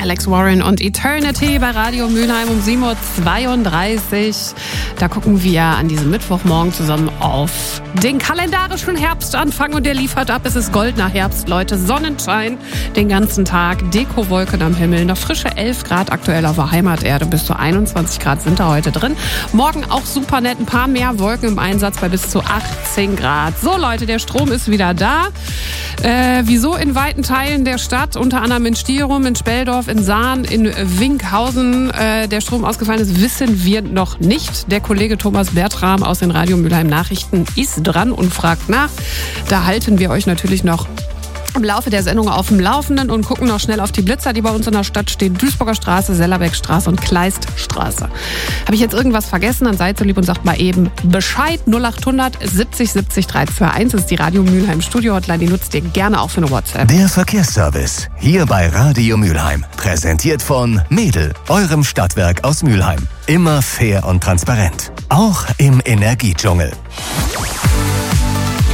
Alex Warren und Eternity bei Radio Mülheim um 7.32 Uhr. Da gucken wir an diesem Mittwochmorgen zusammen auf den kalendarischen Herbstanfang und der liefert ab. Es ist goldener Herbst, Leute. Sonnenschein den ganzen Tag, Dekowolken am Himmel, noch frische 11 Grad aktuell auf der Heimaterde, bis zu 21 Grad sind da heute drin. Morgen auch super nett, ein paar mehr Wolken im Einsatz bei bis zu 18 Grad. So Leute, der Strom ist wieder da. Wieso in weiten Teilen der Stadt, unter anderem in Stierum, in Speldorf, in Sahn, in Winkhausen der Strom ausgefallen ist, wissen wir noch nicht. Der Kollege Thomas Bertram aus den Radio Mülheim Nachrichten ist dran und fragt nach. Da halten wir euch natürlich noch im Laufe der Sendung auf dem Laufenden und gucken noch schnell auf die Blitzer, die bei uns in der Stadt stehen. Duisburger Straße, Sellerbeckstraße und Kleiststraße. Habe ich jetzt irgendwas vergessen, dann seid so lieb und sagt mal eben Bescheid. 0800 70 70 321 ist die Radio Mülheim Studio-Hotline. Die nutzt ihr gerne auch für eine WhatsApp. Der Verkehrsservice hier bei Radio Mülheim. Präsentiert von Mädel, eurem Stadtwerk aus Mülheim. Immer fair und transparent. Auch im Energiedschungel.